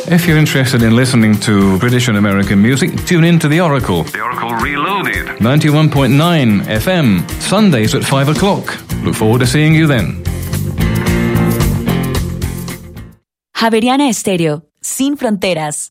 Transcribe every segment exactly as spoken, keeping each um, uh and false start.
If you're interested in listening to British and American music, tune in to The Oracle. The Oracle Reloaded. ninety-one point nine F M, Sundays at five o'clock. Look forward to seeing you then. Javeriana Estéreo, sin fronteras.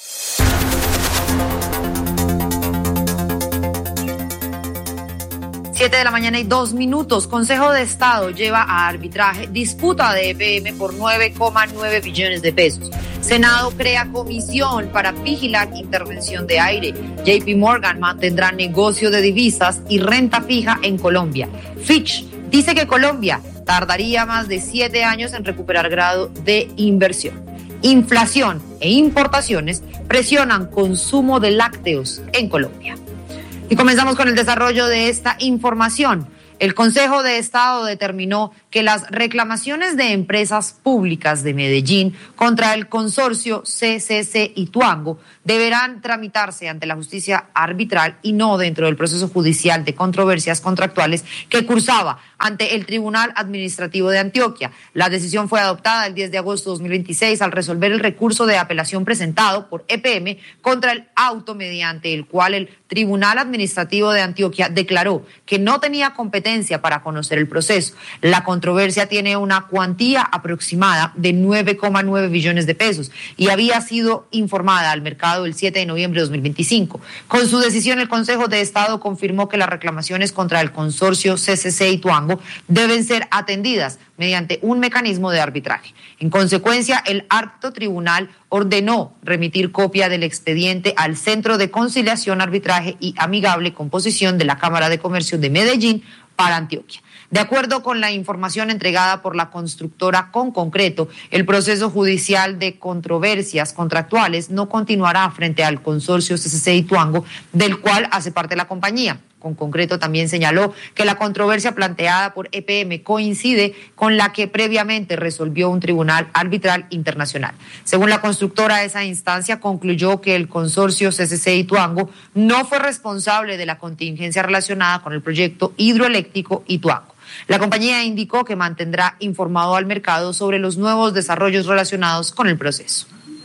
Siete de la mañana y dos minutos. Consejo de Estado lleva a arbitraje disputa de E P M por nueve coma nueve billones de pesos. Senado crea comisión para vigilar intervención de aire. J P Morgan mantendrá negocio de divisas y renta fija en Colombia. Fitch dice que Colombia tardaría más de siete años en recuperar grado de inversión. Inflación e importaciones presionan consumo de lácteos en Colombia. Y comenzamos con el desarrollo de esta información. El Consejo de Estado determinó que las reclamaciones de empresas públicas de Medellín contra el consorcio C C C Ituango deberán tramitarse ante la justicia arbitral y no dentro del proceso judicial de controversias contractuales que cursaba ante el Tribunal Administrativo de Antioquia. La decisión fue adoptada el diez de agosto de dos mil veintiséis al resolver el recurso de apelación presentado por E P M contra el auto mediante el cual el Tribunal Administrativo de Antioquia declaró que no tenía competencia para conocer el proceso. La controversia tiene una cuantía aproximada de nueve coma nueve billones de pesos y había sido informada al mercado el siete de noviembre de dos mil veinticinco. Con su decisión, el Consejo de Estado confirmó que las reclamaciones contra el consorcio C C C Ituango deben ser atendidas mediante un mecanismo de arbitraje. En consecuencia, el alto tribunal ordenó remitir copia del expediente al Centro de Conciliación, Arbitraje y Amigable Composición de la Cámara de Comercio de Medellín para Antioquia. De acuerdo con la información entregada por la constructora Conconcreto, el proceso judicial de controversias contractuales no continuará frente al consorcio C C C Ituango, del cual hace parte la compañía. Conconcreto también señaló que la controversia planteada por E P M coincide con la que previamente resolvió un tribunal arbitral internacional. Según la constructora, esa instancia concluyó que el consorcio C C C Ituango no fue responsable de la contingencia relacionada con el proyecto hidroeléctrico Ituango. La compañía indicó que mantendrá informado al mercado sobre los nuevos desarrollos relacionados con el proceso.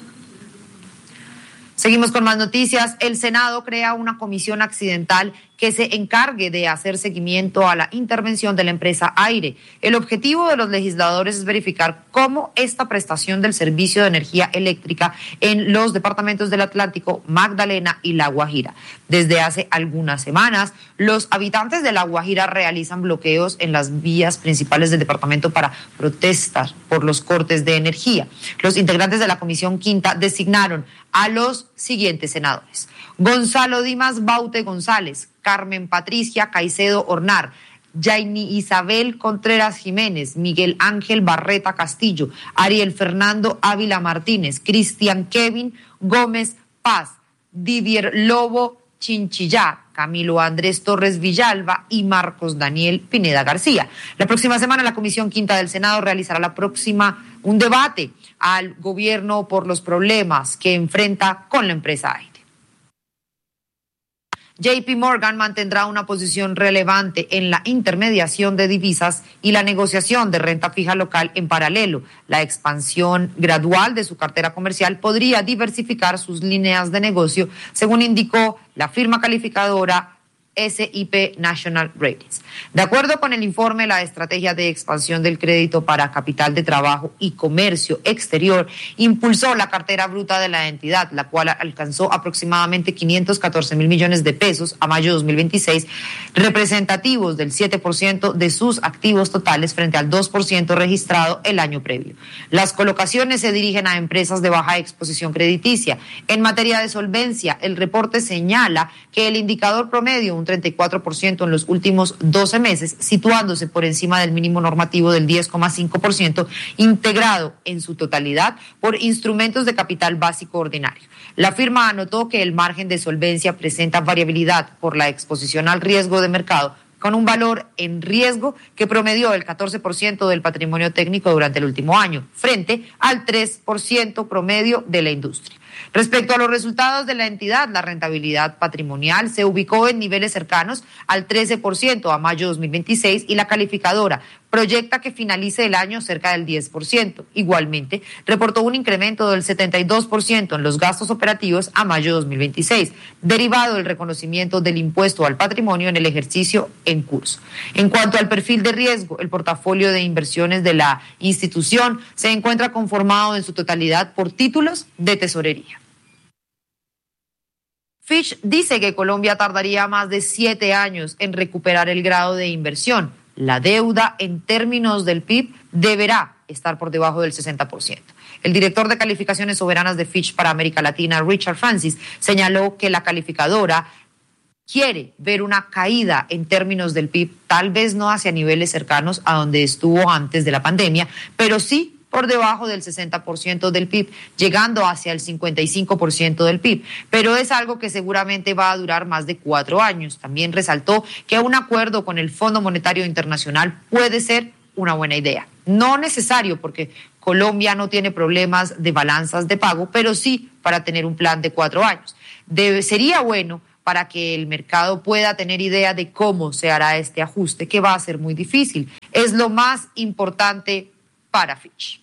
Seguimos con más noticias. El Senado crea una comisión accidental que se encargue de hacer seguimiento a la intervención de la empresa Aire. El objetivo de los legisladores es verificar cómo esta prestación del servicio de energía eléctrica en los departamentos del Atlántico, Magdalena y La Guajira. Desde hace algunas semanas, los habitantes de La Guajira realizan bloqueos en las vías principales del departamento para protestar por los cortes de energía. Los integrantes de la Comisión Quinta designaron a los siguientes senadores: Gonzalo Dimas Baute González, Carmen Patricia Caicedo Hornar, Yaini Isabel Contreras Jiménez, Miguel Ángel Barreta Castillo, Ariel Fernando Ávila Martínez, Cristian Kevin Gómez Paz, Didier Lobo Chinchillá, Camilo Andrés Torres Villalba y Marcos Daniel Pineda García. La próxima semana la Comisión Quinta del Senado realizará la próxima un debate al gobierno por los problemas que enfrenta con la empresa Aire. J P Morgan mantendrá una posición relevante en la intermediación de divisas y la negociación de renta fija local en paralelo. La expansión gradual de su cartera comercial podría diversificar sus líneas de negocio, según indicó la firma calificadora S I P National Ratings. De acuerdo con el informe, la estrategia de expansión del crédito para capital de trabajo y comercio exterior impulsó la cartera bruta de la entidad, la cual alcanzó aproximadamente quinientos catorce mil millones de pesos a mayo de dos mil veintiséis, representativos del siete por ciento de sus activos totales frente al dos por ciento registrado el año previo. Las colocaciones se dirigen a empresas de baja exposición crediticia. En materia de solvencia, el reporte señala que el indicador promedio, un treinta y cuatro por ciento en los últimos doce meses, situándose por encima del mínimo normativo del diez coma cinco por ciento, integrado en su totalidad por instrumentos de capital básico ordinario. La firma anotó que el margen de solvencia presenta variabilidad por la exposición al riesgo de mercado, con un valor en riesgo que promedió el catorce por ciento del patrimonio técnico durante el último año, frente al tres por ciento promedio de la industria. Respecto a los resultados de la entidad, la rentabilidad patrimonial se ubicó en niveles cercanos al trece por ciento a mayo de dos mil veintiséis y la calificadora proyecta que finalice el año cerca del diez por ciento. Igualmente, reportó un incremento del setenta y dos por ciento en los gastos operativos a mayo de dos mil veintiséis, derivado del reconocimiento del impuesto al patrimonio en el ejercicio en curso. En cuanto al perfil de riesgo, el portafolio de inversiones de la institución se encuentra conformado en su totalidad por títulos de tesorería. Fitch dice que Colombia tardaría más de siete años en recuperar el grado de inversión. La deuda en términos del P I B deberá estar por debajo del sesenta por ciento. El director de calificaciones soberanas de Fitch para América Latina, Richard Francis, señaló que la calificadora quiere ver una caída en términos del P I B, tal vez no hacia niveles cercanos a donde estuvo antes de la pandemia, pero sí por debajo del sesenta por ciento del P I B, llegando hacia el cincuenta y cinco por ciento del P I B, pero es algo que seguramente va a durar más de cuatro años. También resaltó que un acuerdo con el Fondo Monetario Internacional puede ser una buena idea. No necesario porque Colombia no tiene problemas de balanzas de pago, pero sí para tener un plan de cuatro años. Debe, sería bueno para que el mercado pueda tener idea de cómo se hará este ajuste, que va a ser muy difícil. Es lo más importante para Fitch.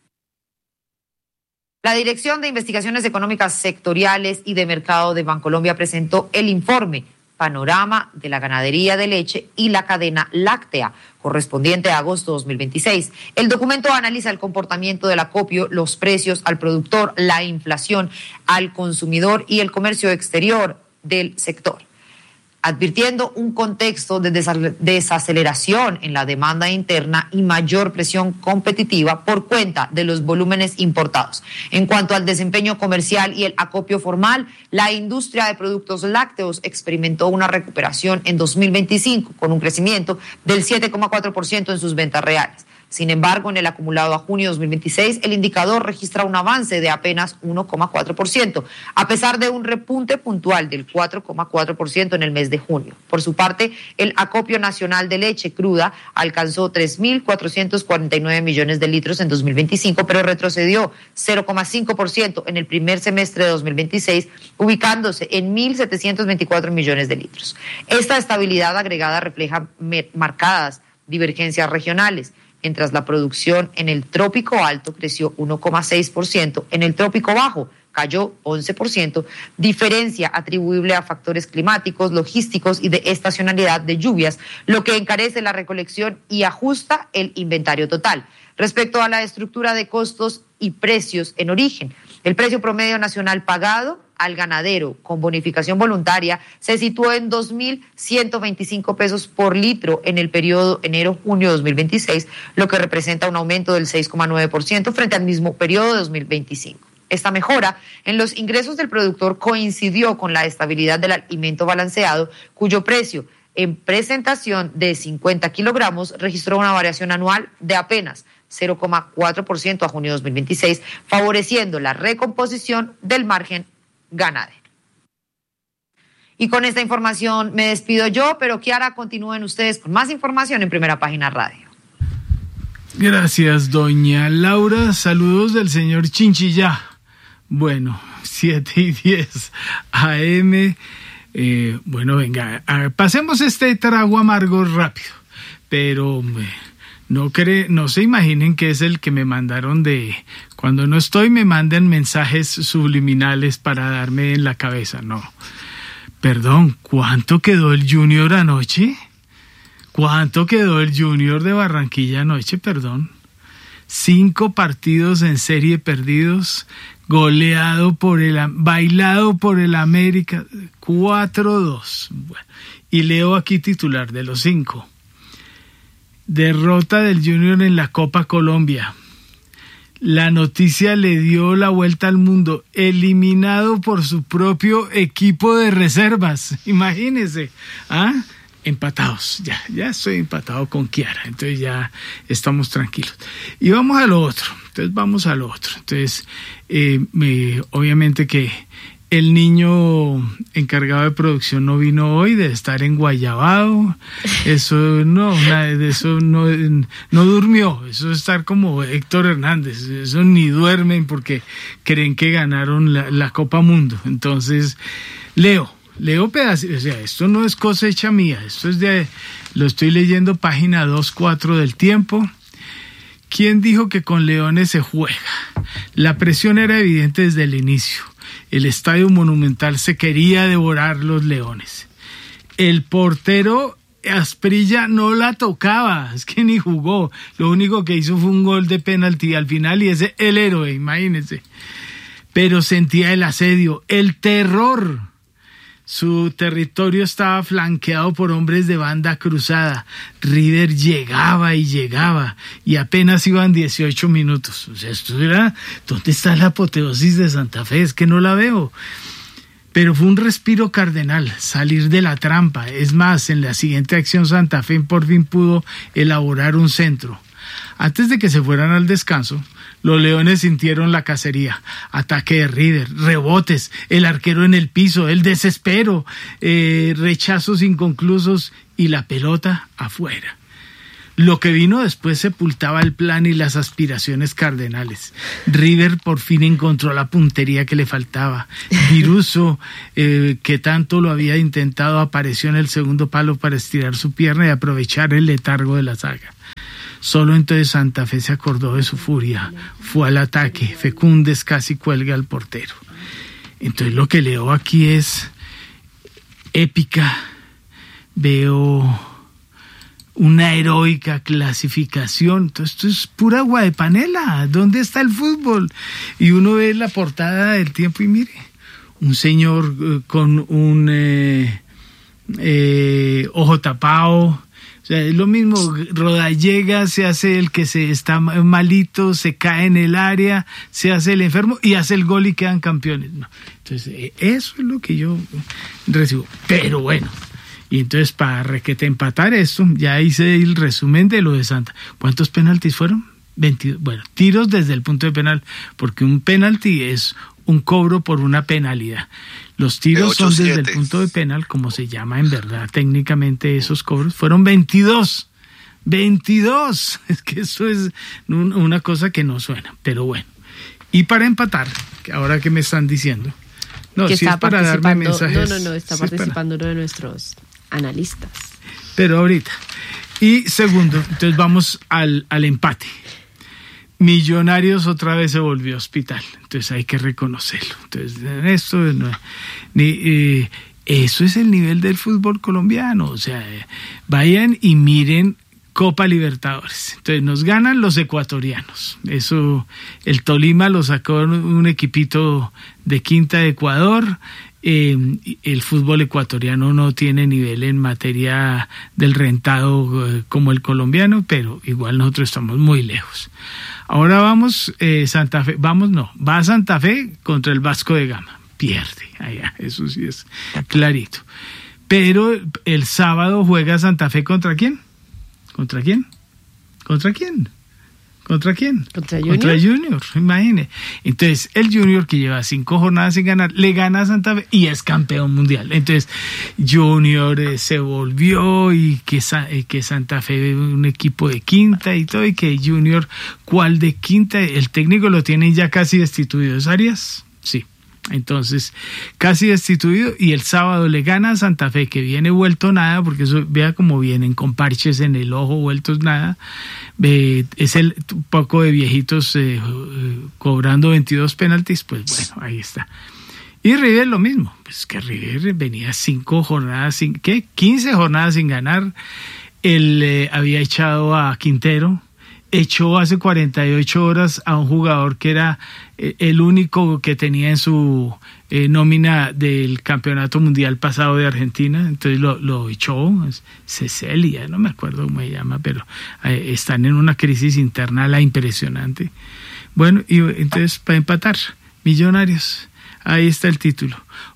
La Dirección de Investigaciones Económicas Sectoriales y de Mercado de Bancolombia presentó el informe Panorama de la Ganadería de Leche y la Cadena Láctea, correspondiente a agosto de dos mil veintiséis. El documento analiza el comportamiento del acopio, los precios al productor, la inflación al consumidor y el comercio exterior del sector, advirtiendo un contexto de desaceleración en la demanda interna y mayor presión competitiva por cuenta de los volúmenes importados. En cuanto al desempeño comercial y el acopio formal, la industria de productos lácteos experimentó una recuperación en dos mil veinticinco con un crecimiento del siete coma cuatro por ciento en sus ventas reales. Sin embargo, en el acumulado a junio de dos mil veintiséis, el indicador registra un avance de apenas uno coma cuatro por ciento, a pesar de un repunte puntual del cuatro coma cuatro por ciento en el mes de junio. Por su parte, el acopio nacional de leche cruda alcanzó tres mil cuatrocientos cuarenta y nueve millones de litros en dos mil veinticinco, pero retrocedió cero coma cinco por ciento en el primer semestre de dos mil veintiséis, ubicándose en mil setecientos veinticuatro millones de litros. Esta estabilidad agregada refleja marcadas divergencias regionales. Mientras la producción en el trópico alto creció uno coma seis por ciento, en el trópico bajo cayó once por ciento, diferencia atribuible a factores climáticos, logísticos y de estacionalidad de lluvias, lo que encarece la recolección y ajusta el inventario total. Respecto a la estructura de costos y precios en origen, el precio promedio nacional pagado al ganadero con bonificación voluntaria se situó en dos mil ciento veinticinco pesos por litro en el periodo enero-junio de dos mil veintiséis, lo que representa un aumento del seis coma nueve por ciento frente al mismo periodo de dos mil veinticinco. Esta mejora en los ingresos del productor coincidió con la estabilidad del alimento balanceado, cuyo precio en presentación de cincuenta kilogramos registró una variación anual de apenas cero coma cuatro por ciento a junio de dos mil veintiséis, favoreciendo la recomposición del margen ganadero. Y con esta información me despido yo, pero Kiara, continúen ustedes con más información en Primera Página Radio. Gracias, doña Laura. Saludos del señor Chinchilla. Bueno, siete y diez A M. Eh, bueno, venga, a, pasemos este trago amargo rápido, pero no, cree, no se imaginen que es el que me mandaron de... Cuando no estoy me mandan mensajes subliminales para darme en la cabeza, no. Perdón, ¿cuánto quedó el Junior anoche? ¿Cuánto quedó el Junior de Barranquilla anoche? Perdón. Cinco partidos en serie perdidos, goleado por el, bailado por el América, cuatro dos. Bueno, y leo aquí titular de los cinco. Derrota del Junior en la Copa Colombia. La noticia le dio la vuelta al mundo, eliminado por su propio equipo de reservas. Imagínense, ¿ah? Empatados, ya, ya estoy empatado con Kiara, entonces ya estamos tranquilos. Y vamos a lo otro, entonces vamos a lo otro. Entonces, eh, me, obviamente que El niño encargado de producción no vino hoy, de estar en Guayabao. Eso no, nada de eso no, no durmió. Eso es estar como Héctor Hernández. Eso ni duermen porque creen que ganaron la, la Copa Mundo. Entonces, leo, leo pedacitos. O sea, esto no es cosecha mía. Esto es de, lo estoy leyendo página dos cuatro del Tiempo. ¿Quién dijo que con Leones se juega? La presión era evidente desde el inicio. El Estadio Monumental se quería devorar los Leones. El portero Asprilla no la tocaba, es que ni jugó. Lo único que hizo fue un gol de penalti al final y ese el héroe, imagínense. Pero sentía el asedio, el terror. Su territorio estaba flanqueado por hombres de banda cruzada. River llegaba y llegaba y apenas iban dieciocho minutos. O sea, esto era, ¿dónde está la apoteosis de Santa Fe? Es que no la veo. Pero fue un respiro cardenal, salir de la trampa. Es más, en la siguiente acción Santa Fe por fin pudo elaborar un centro. Antes de que se fueran al descanso, los Leones sintieron la cacería, ataque de River, rebotes, el arquero en el piso, el desespero, eh, rechazos inconclusos y la pelota afuera. Lo que vino después sepultaba el plan y las aspiraciones cardenales. River por fin encontró la puntería que le faltaba. Viruso, eh, que tanto lo había intentado, apareció en el segundo palo para estirar su pierna y aprovechar el letargo de la saga. Solo entonces Santa Fe se acordó de su furia, fue al ataque, Fecúndez casi cuelga al portero. Entonces lo que leo aquí es épica, veo una heroica clasificación. Entonces esto es pura agua de panela, ¿dónde está el fútbol? Y uno ve la portada del Tiempo y mire, un señor eh, con un eh, eh, ojo tapado. O sea, es lo mismo, Rodallega se hace el que se está malito, se cae en el área, se hace el enfermo y hace el gol y quedan campeones. No. Entonces, eso es lo que yo recibo. Pero bueno, y entonces para requete empatar esto, ya hice el resumen de lo de Santa. ¿Cuántos penaltis fueron? veintidós. Bueno, tiros desde el punto de penal, porque un penalti es un cobro por una penalidad. Los tiros son desde el punto de penal, como se llama en verdad técnicamente esos cobros, fueron veintidós. veintidós. Es que eso es una cosa que no suena, pero bueno. Y para empatar, ahora que me están diciendo, no, que si está es para darme mensajes. No, no, no, está si participando uno de nuestros analistas. Pero ahorita. Y segundo, entonces vamos al, al empate. Millonarios otra vez se volvió hospital, entonces hay que reconocerlo. Entonces, esto no, ni, eh, eso es el nivel del fútbol colombiano. O sea, eh, vayan y miren Copa Libertadores. Entonces nos ganan los ecuatorianos. Eso, el Tolima lo sacó un equipito de quinta de Ecuador. Eh, el fútbol ecuatoriano no tiene nivel en materia del rentado eh, como el colombiano, pero igual nosotros estamos muy lejos. Ahora vamos, eh, Santa Fe, vamos no, va Santa Fe contra el Vasco de Gama, pierde, allá, eso sí es clarito. Pero el sábado juega Santa Fe ¿contra quién? ¿Contra quién? ¿Contra quién? ¿Contra quién? ¿Contra Junior? Contra Junior, imagine. Entonces, el Junior, que lleva cinco jornadas sin ganar, le gana a Santa Fe y es campeón mundial. Entonces, Junior eh, se volvió y que, eh, que Santa Fe un equipo de quinta y todo, y que Junior, ¿cuál de quinta? El técnico lo tiene ya casi destituido. ¿Es Arias? Sí. Entonces, casi destituido, y el sábado le gana a Santa Fe, que viene vuelto nada, porque eso, vea cómo vienen con parches en el ojo, vueltos nada. Eh, es el poco de viejitos eh, eh, cobrando veintidós penaltis, pues bueno, ahí está. Y River lo mismo, pues que River venía cinco jornadas sin, ¿qué? quince jornadas sin ganar. Él eh, había echado a Quintero, echó hace cuarenta y ocho horas a un jugador que era eh, el único que tenía en su eh, nómina del campeonato mundial pasado de Argentina, entonces lo, lo echó, Cecilia, no me acuerdo cómo se llama, pero eh, están en una crisis interna la impresionante. Bueno, y entonces para empatar, Millonarios, ahí está el título.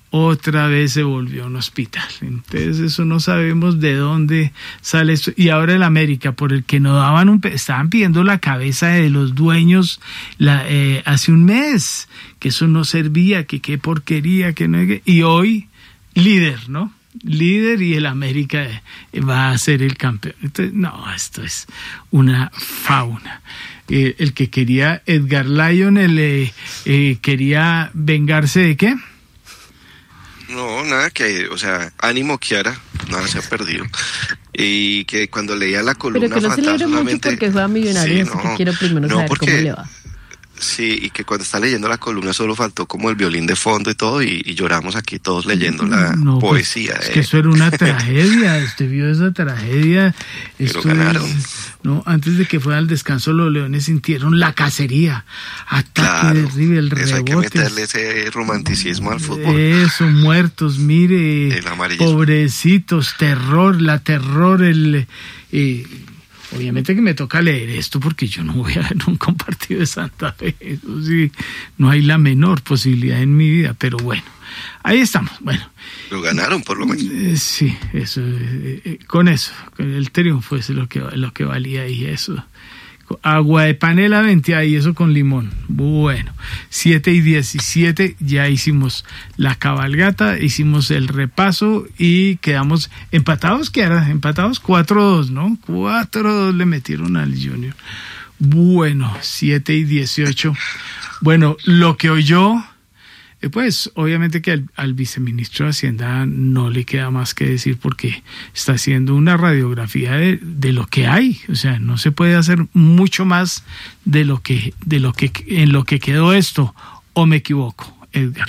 otra vez se volvió un hospital. Entonces eso no sabemos de dónde sale esto. Y ahora el América, por el que no daban un... estaban pidiendo la cabeza de los dueños la, eh, hace un mes, que eso no servía, que qué porquería, que no... Y hoy, líder, ¿no? Líder, y el América va a ser el campeón. Entonces, no, esto es una fauna. Eh, el que quería, Edgar Lionel, eh, eh, quería vengarse ¿de qué? No, nada que, o sea, ánimo Kiara, nada se ha perdido. Y que cuando leía la columna... Pero que no se alegra mucho porque juega Millonarios, sí, no, que quiero primero no, saber porque, cómo le va. Sí, y que cuando está leyendo la columna solo faltó como el violín de fondo y todo, y, y lloramos aquí todos leyendo la no, poesía. Pues, es que eso era una tragedia, usted vio esa tragedia. Pero Esto ganaron. Es, no, antes de que fuera al descanso los leones sintieron la cacería, ataque claro, de River, rebotes. Hay que meterle ese romanticismo al fútbol. Eso, muertos, mire, pobrecitos, terror, la terror, el... Eh, obviamente que me toca leer esto porque yo no voy a ver un partido de Santa Fe, eso sí, no hay la menor posibilidad en mi vida, pero bueno, ahí estamos, bueno. Lo ganaron por lo menos. Eh, sí, eso, eh, eh, con eso, con el triunfo es lo que, lo que valía y eso. Agua de panela veinte y eso con limón. Bueno, siete y diecisiete, ya hicimos la cabalgata, hicimos el repaso y quedamos empatados, ¿qué era? Empatados cuatro dos, ¿no? cuatro dos le metieron al Junior. Bueno, siete y dieciocho. Bueno, lo que oyó, pues obviamente que al, al viceministro de Hacienda no le queda más que decir porque está haciendo una radiografía de, de lo que hay, o sea, no se puede hacer mucho más de lo que de lo que en lo que quedó esto, o me equivoco, Edgar.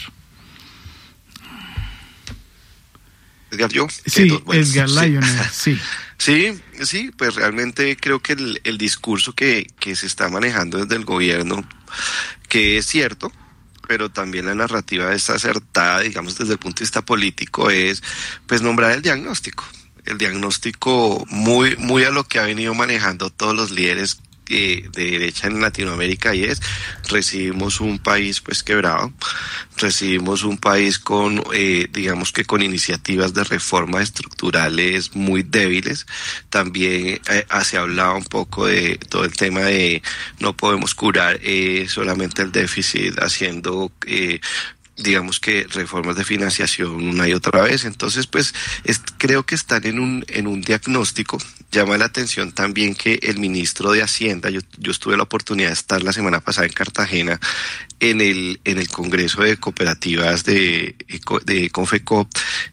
Edgar, yo. Sí, eh, bueno, Edgar sí. Lionel, sí. Sí, sí, pues realmente creo que el, el discurso que, que se está manejando desde el gobierno, que es cierto, pero también la narrativa está acertada, digamos, desde el punto de vista político, es pues nombrar el diagnóstico. El diagnóstico muy, muy a lo que ha venido manejando todos los líderes eh, de derecha en Latinoamérica, y es, recibimos un país pues quebrado, recibimos un país con, eh, digamos que con iniciativas de reforma estructurales muy débiles. También eh, se hablaba un poco de todo el tema de no podemos curar eh, solamente el déficit haciendo eh, digamos que reformas de financiación una y otra vez. Entonces pues es, creo que están en un en un diagnóstico. Llama la atención también que el ministro de Hacienda, yo, yo tuve la oportunidad de estar la semana pasada en Cartagena en el en el Congreso de Cooperativas de, de Confecop,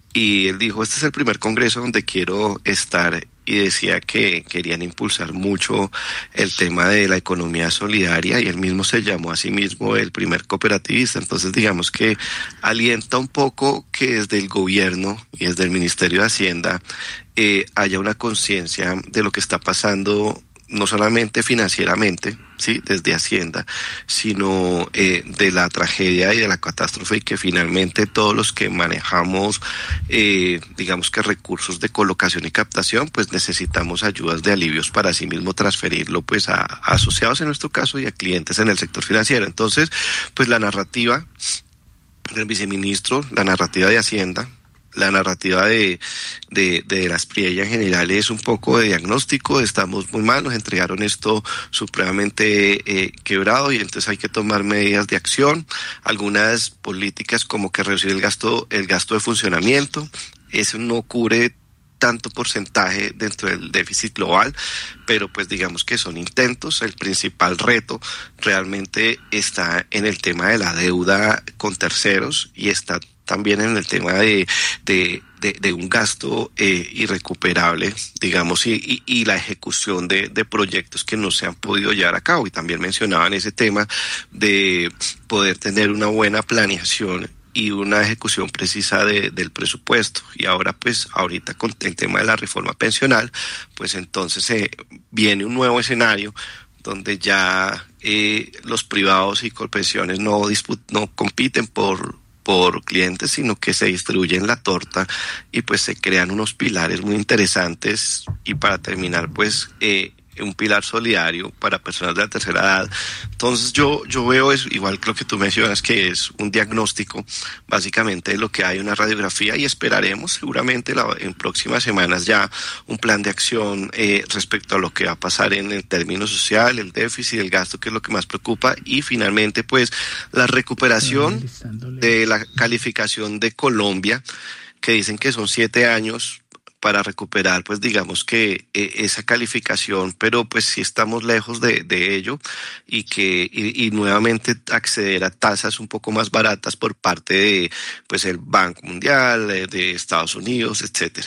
y él dijo, este es el primer congreso donde quiero estar, y decía que querían impulsar mucho el tema de la economía solidaria, y él mismo se llamó a sí mismo el primer cooperativista. Entonces digamos que alienta un poco que desde el gobierno y desde el Ministerio de Hacienda eh, haya una conciencia de lo que está pasando, no solamente financieramente, sí, desde Hacienda, sino eh, de la tragedia y de la catástrofe, y que finalmente todos los que manejamos, eh, digamos que recursos de colocación y captación, pues necesitamos ayudas de alivios para así mismo transferirlo pues a, a asociados en nuestro caso y a clientes en el sector financiero. Entonces, pues la narrativa del viceministro, la narrativa de Hacienda, la narrativa de, de, de las Priella en general es un poco de diagnóstico, estamos muy mal, nos entregaron esto supremamente eh, quebrado, y entonces hay que tomar medidas de acción, algunas políticas como que reducir el gasto, el gasto de funcionamiento. Eso no cubre tanto porcentaje dentro del déficit global, pero pues digamos que son intentos. El principal reto realmente está en el tema de la deuda con terceros, y está también en el tema de, de, de, de un gasto eh, irrecuperable, digamos, y, y, y la ejecución de, de proyectos que no se han podido llevar a cabo. Y también mencionaban ese tema de poder tener una buena planeación y una ejecución precisa de, del presupuesto. Y ahora pues ahorita con el tema de la reforma pensional, pues entonces eh, viene un nuevo escenario donde ya eh, los privados y Colpensiones no, disput- no compiten por por clientes, sino que se distribuyen la torta, y pues se crean unos pilares muy interesantes. Y para terminar, pues eh, un pilar solidario para personas de la tercera edad. Entonces yo, yo veo eso, igual que lo que tú mencionas, que es un diagnóstico básicamente de lo que hay, una radiografía, y esperaremos seguramente la, en próximas semanas ya un plan de acción eh, respecto a lo que va a pasar en el término social, el déficit, el gasto, que es lo que más preocupa, y finalmente pues la recuperación de la calificación de Colombia, que dicen que son siete años para recuperar, pues digamos que eh, esa calificación, pero pues sí estamos lejos de, de ello, y que y, y nuevamente acceder a tasas un poco más baratas por parte de pues el Banco Mundial, de, de Estados Unidos, etcétera.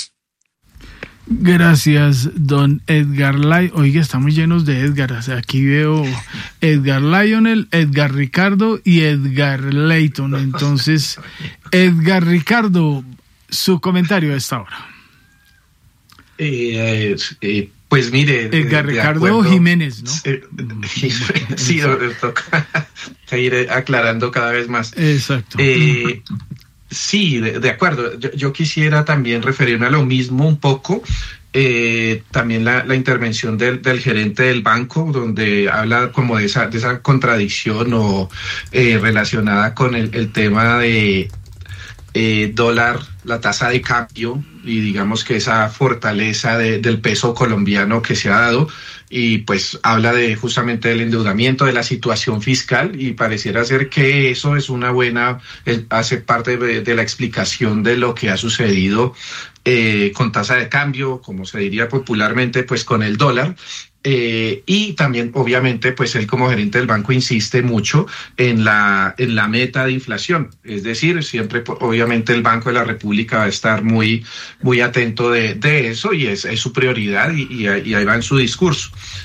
Gracias, don Edgar Lyon. Oiga, estamos llenos de Edgar. O sea, aquí veo Edgar Lionel, Edgar Ricardo y Edgar Layton. Entonces, Edgar Ricardo, su comentario a esta hora. Eh, eh, pues mire, Edgar Ricardo acuerdo, Jiménez, ¿no? Eh, sí, toca ir aclarando cada vez más. Exacto. Eh, sí, de, de acuerdo. Yo, yo quisiera también referirme a lo mismo un poco. Eh, también la, la intervención del, del gerente del banco, donde habla como de esa, de esa contradicción o eh, relacionada con el, el tema de eh, dólar, la tasa de cambio, y digamos que esa fortaleza de, del peso colombiano que se ha dado, y pues habla de justamente del endeudamiento, de la situación fiscal, y pareciera ser que eso es una buena, eh, hace parte de, de la explicación de lo que ha sucedido eh, con tasa de cambio, como se diría popularmente, pues con el dólar. Eh, y también, obviamente, pues él como gerente del banco insiste mucho en la en la meta de inflación. Es decir, siempre, obviamente, el Banco de la República va a estar muy, muy atento de, de eso, y es, es su prioridad, y, y, y ahí va en su discurso.